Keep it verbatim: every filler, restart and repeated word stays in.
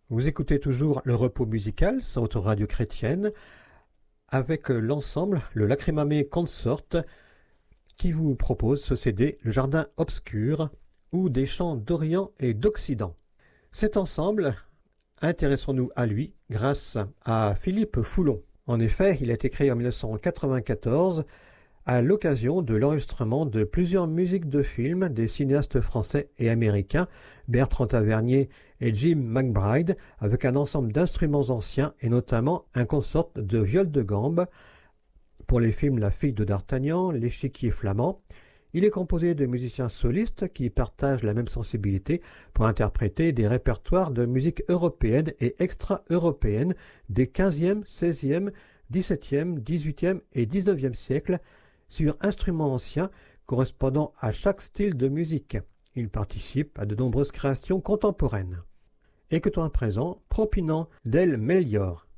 Vous écoutez toujours le repos musical sur votre radio chrétienne avec l'ensemble, le Lacrimame Consort, qui vous propose ce C D, Le Jardin Obscur, ou des chants d'Orient et d'Occident. Cet ensemble, intéressons-nous à lui grâce à Philippe Foulon. En effet, il a été créé en mille neuf cent quatre-vingt-quatorze à l'occasion de l'enregistrement de plusieurs musiques de films des cinéastes français et américains, Bertrand Tavernier et Jim McBride, avec un ensemble d'instruments anciens et notamment un consort de viol de gambe pour les films La fille de D'Artagnan, L'échiquier flamand. Il est composé de musiciens solistes qui partagent la même sensibilité pour interpréter des répertoires de musique européenne et extra-européenne des quinzième, seizième, dix-septième, dix-huitième et dix-neuvième siècles sur instruments anciens correspondant à chaque style de musique. Il participe à de nombreuses créations contemporaines. Écoutons à présent Propinant del Melior.